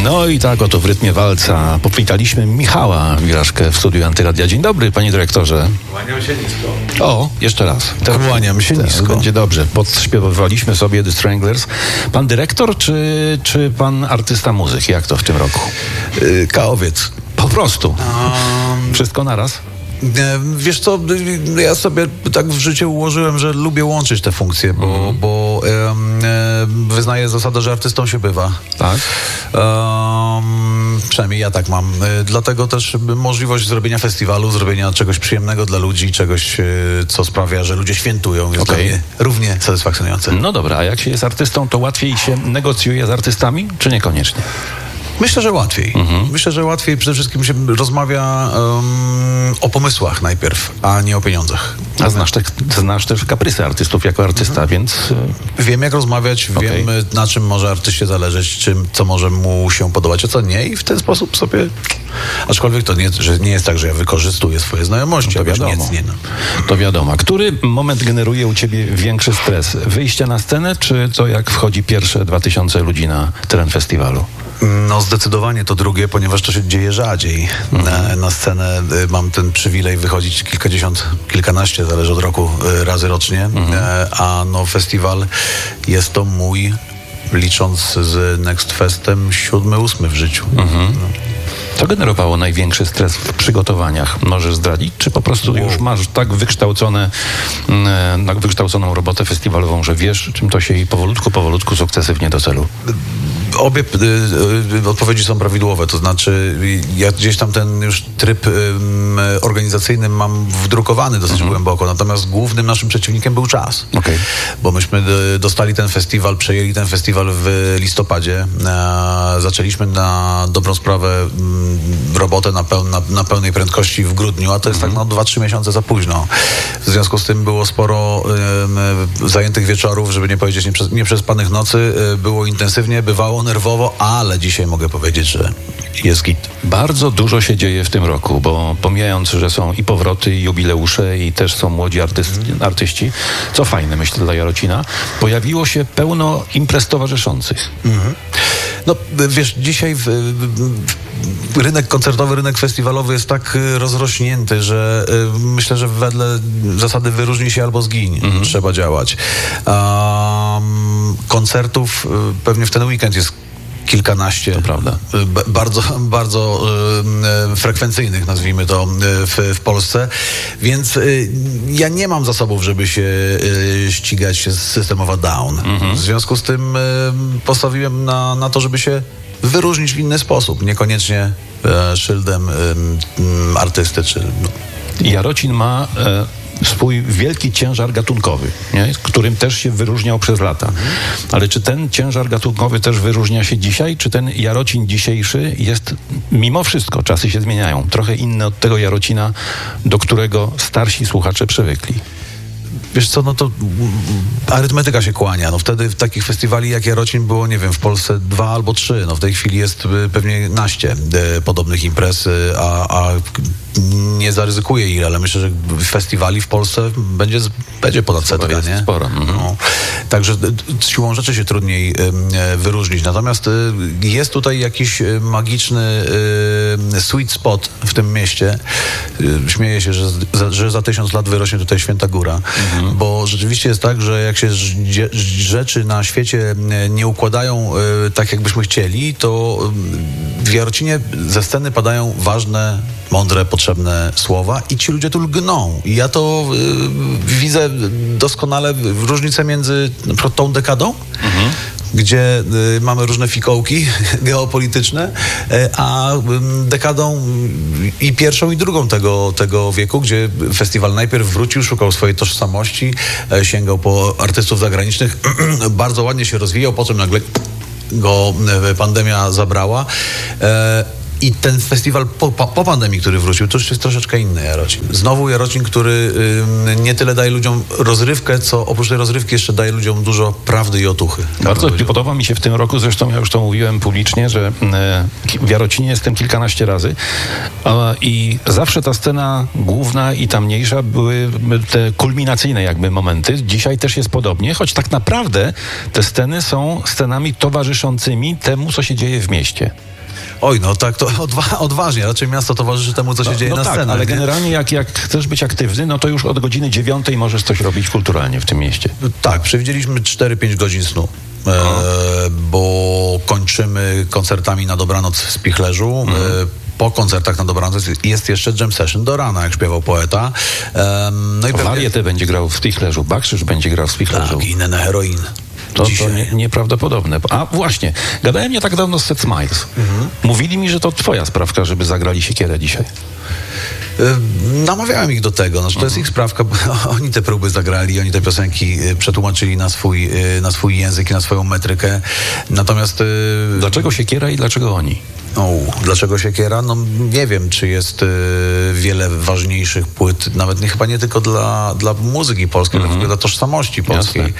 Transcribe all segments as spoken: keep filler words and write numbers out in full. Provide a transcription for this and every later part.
No i tak oto w rytmie walca powitaliśmy Michała Wiraszkę w studiu Antyradia. Dzień dobry, panie dyrektorze. Kłaniam się nisko. O, jeszcze raz. Kłaniam się nisko. Będzie dobrze. Podśpiewywaliśmy sobie The Stranglers. Pan dyrektor czy, czy pan artysta muzyki? Jak to w tym roku? Yy, kaowiec. Po prostu. Um... Wszystko naraz? Wiesz co, ja sobie tak w życiu ułożyłem, że lubię łączyć te funkcje, bo, mm. bo um, wyznaję zasadę, że artystą się bywa. Tak. Um, przynajmniej ja tak mam. Dlatego też możliwość zrobienia festiwalu, zrobienia czegoś przyjemnego dla ludzi, czegoś, co sprawia, że ludzie świętują, jest okay. dla mnie równie satysfakcjonujące. No dobra, a jak się jest artystą, to łatwiej się negocjuje z artystami, czy niekoniecznie? Myślę, że łatwiej. Mhm. Myślę, że łatwiej przede wszystkim się rozmawia um, o pomysłach najpierw, a nie o pieniądzach. A znasz, te, znasz też kaprysy artystów jako artysta, mhm. więc... Wiem, jak rozmawiać, okay. wiem, na czym może artyście zależeć, czym, co może mu się podobać, a co nie, i w ten sposób sobie... Aczkolwiek to nie, że nie jest tak, że ja wykorzystuję swoje znajomości, no to wiadomo. Nic, nie, no. To wiadomo. Który moment generuje u ciebie większy stres? Wyjście na scenę, czy to jak wchodzi pierwsze dwa tysiące ludzi na teren festiwalu? No zdecydowanie to drugie, ponieważ to się dzieje rzadziej. Mhm. Na, na scenę mam ten przywilej wychodzić kilkadziesiąt, kilkanaście, zależy od roku, razy rocznie, mhm. a no festiwal jest to mój, licząc z Next Festem, siódmy, ósmy w życiu. Mhm. No. Co generowało największy stres w przygotowaniach? Możesz zdradzić? Czy po prostu już masz tak wykształcone, tak wykształconą robotę festiwalową, że wiesz, czym to się i powolutku, powolutku, sukcesywnie do celu? Obie y, y, odpowiedzi są prawidłowe, to znaczy ja gdzieś tam ten już tryb y, y, organizacyjny mam wdrukowany dosyć mhm. głęboko, natomiast głównym naszym przeciwnikiem był czas. Okay. Bo myśmy y, dostali ten festiwal, przejęli ten festiwal w listopadzie, y, zaczęliśmy na dobrą sprawę y, robotę na, peł, na, na pełnej prędkości w grudniu, a to jest mhm. tak no dwa trzy miesiące za późno. W związku z tym było sporo y, y, zajętych wieczorów, żeby nie powiedzieć nieprzes- nieprzespanych nocy, y, było intensywnie, bywało nerwowo, ale dzisiaj mogę powiedzieć, że jest git. Bardzo dużo się dzieje w tym roku, bo pomijając, że są i powroty, i jubileusze, i też są młodzi artyści, artyści co fajne, myślę, dla Jarocina, pojawiło się pełno imprez towarzyszących. Mhm. No, wiesz, dzisiaj w, w, rynek koncertowy, rynek festiwalowy jest tak rozrośnięty, że y, myślę, że wedle zasady wyróżnij się albo zgiń mhm. trzeba działać. Um, koncertów y, pewnie w ten weekend jest kilkanaście. To prawda. B- bardzo, bardzo y, frekwencyjnych, nazwijmy to, y, w, w Polsce. Więc y, ja nie mam zasobów, żeby się y, ścigać z System of a Down. Mhm. W związku z tym y, postawiłem na, na to, żeby się wyróżnić w inny sposób. Niekoniecznie y, szyldem y, y, artysty. Czy, no. Jarocin ma... Y- swój wielki ciężar gatunkowy, nie? Którym też się wyróżniał przez lata. Mhm. Ale czy ten ciężar gatunkowy też wyróżnia się dzisiaj? Czy ten Jarocin dzisiejszy jest, mimo wszystko, czasy się zmieniają, trochę inny od tego Jarocina, do którego starsi słuchacze przywykli? Wiesz co, no to arytmetyka się kłania. No wtedy w takich festiwali jak Jarocin było, nie wiem, w Polsce dwa albo trzy. No w tej chwili jest pewnie naście e, podobnych imprez, a, a nie zaryzykuję ile, ale myślę, że festiwali w Polsce będzie, będzie ponad setka, nie? Sporo. Mhm. No. Także siłą rzeczy się trudniej e, wyróżnić. Natomiast e, jest tutaj jakiś magiczny e, sweet spot w tym mieście. E, śmieję się, że za, że za tysiąc lat wyrośnie tutaj Święta Góra. Mhm. Bo rzeczywiście jest tak, że jak się rzeczy na świecie nie układają tak, jakbyśmy chcieli, to w Jarocinie ze sceny padają ważne, mądre, potrzebne słowa i ci ludzie tu lgną. I ja to y, widzę doskonale różnicę między na przykład tą dekadą, mhm. gdzie y, mamy różne fikołki geopolityczne, y, a y, dekadą y, i pierwszą i drugą tego, tego wieku, gdzie festiwal najpierw wrócił, szukał swojej tożsamości, y, sięgał po artystów zagranicznych, bardzo ładnie się rozwijał, po czym nagle go y, pandemia zabrała. Y, I ten festiwal po, po, po pandemii, który wrócił, to już jest troszeczkę inny Jarocin. Znowu Jarocin, który y, nie tyle daje ludziom rozrywkę, co oprócz tej rozrywki jeszcze daje ludziom dużo prawdy i otuchy. Bardzo podoba mi się w tym roku, zresztą ja już to mówiłem publicznie, że y, w Jarocinie jestem kilkanaście razy y, i zawsze ta scena główna i ta mniejsza były te kulminacyjne jakby momenty. Dzisiaj też jest podobnie, choć tak naprawdę te sceny są scenami towarzyszącymi temu, co się dzieje w mieście. Oj, no tak, to odwa- odważnie. Raczej miasto towarzyszy temu, co się no, dzieje no na tak, scenie. ale nie? generalnie jak, jak chcesz być aktywny, no to już od godziny dziewiątej możesz coś robić kulturalnie w tym mieście. Tak, przewidzieliśmy cztery pięć godzin snu. E, bo kończymy koncertami na dobranoc w Spichlerzu. Mhm. E, po koncertach na dobranoc jest jeszcze jam session do rana, jak śpiewał poeta. E, no i Warietę pewnie... będzie grał w Spichlerzu, Bakrzyż będzie grał w Spichlerzu. Tak, i Nene Heroin. To, to nie, nieprawdopodobne. A właśnie, gadałem nie tak dawno z Set Smiles. Mhm. Mówili mi, że to twoja sprawka, żeby zagrali Siekierę dzisiaj. Namawiałem ich do tego, znaczy, to jest ich sprawka, bo oni te próby zagrali, oni te piosenki przetłumaczyli na swój, na swój język i na swoją metrykę. Natomiast... Dlaczego Siekiera i dlaczego oni? O, dlaczego Siekiera? No nie wiem, czy jest y, wiele ważniejszych płyt, nawet nie, chyba nie tylko dla, dla muzyki polskiej, mm-hmm. ale w ogóle dla tożsamości polskiej.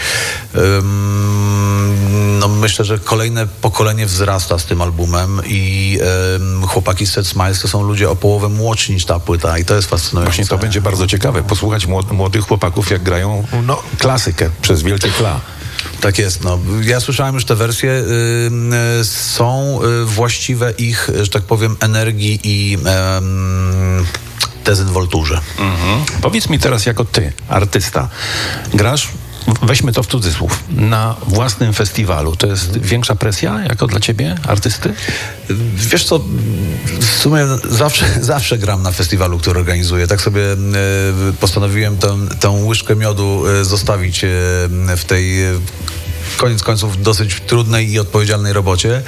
Ym, no myślę, że kolejne pokolenie wzrasta z tym albumem i ym, chłopaki z Set Smiles to są ludzie o połowę młodsi niż ta płyta i to jest fascynujące. Właśnie to będzie bardzo ciekawe, posłuchać młodych chłopaków, jak grają no, klasykę przez wielkie Kla. Tak jest, no. Ja słyszałem już te wersje, yy, są yy, właściwe ich, że tak powiem, energii i yy, dezynwolturze. Mhm. Powiedz mi teraz, jako ty, artysta, grasz, weźmy to w cudzysłów, na własnym festiwalu. To jest większa presja jako dla ciebie, artysty? Wiesz co, w sumie zawsze, zawsze gram na festiwalu, który organizuję. Tak sobie e, postanowiłem tę, tę łyżkę miodu e, zostawić e, w tej... E, koniec końców dosyć trudnej i odpowiedzialnej robocie.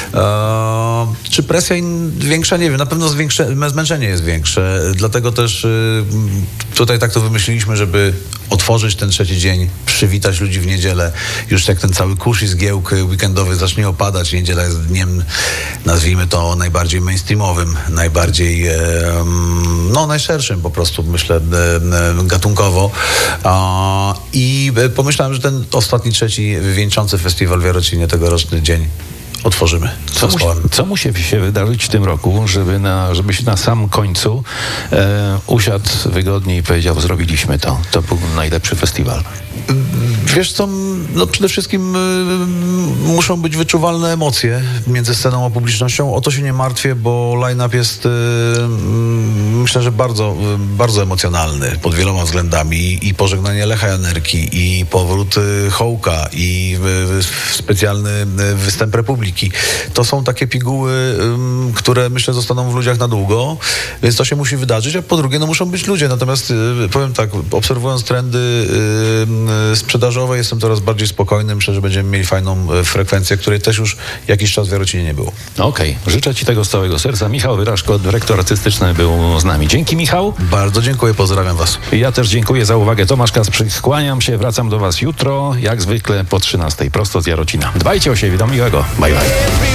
E, czy presja większa? Nie wiem. Na pewno zwiększe, zmęczenie jest większe. Dlatego też e, tutaj tak to wymyśliliśmy, żeby otworzyć ten trzeci dzień, przywitać ludzi w niedzielę. Już jak ten cały kurz i zgiełk weekendowy zacznie opadać, niedziela jest dniem, nazwijmy to, najbardziej mainstreamowym, najbardziej, e, no najszerszym po prostu, myślę, e, gatunkowo. E, I pomyślałem, że ten ostatni, trzeci wieńczący festiwal w Jarocinie, tegoroczny dzień, otworzymy. Co, musi, co musi się wydarzyć w tym roku, żeby na, żebyś na sam końcu e, usiadł wygodnie i powiedział, zrobiliśmy to. To był najlepszy festiwal. Wiesz co, no przede wszystkim y, muszą być wyczuwalne emocje między sceną a publicznością. O to się nie martwię, bo line-up jest y, y, myślę, że bardzo, y, bardzo emocjonalny pod wieloma względami. I pożegnanie Lecha Janerki, i powrót y, Hołka, i y, specjalny y, występ Republiki. To są takie piguły, y, które myślę zostaną w ludziach na długo, więc to się musi wydarzyć, a po drugie, no muszą być ludzie. Natomiast y, powiem tak, obserwując trendy y, sprzedażowe, jestem coraz bardziej spokojny. Myślę, że będziemy mieli fajną frekwencję, której też już jakiś czas w Jarocinie nie było. Okej. Okay. Życzę ci tego z całego serca. Michał Wyraszko, dyrektor artystyczny, był z nami. Dzięki, Michał. Bardzo dziękuję, pozdrawiam was. Ja też dziękuję za uwagę. Tomasz Kasprzyk, kłaniam się, wracam do was jutro, jak zwykle po trzynastej, prosto z Jarocina. Dbajcie o siebie, do miłego. Bye, bye.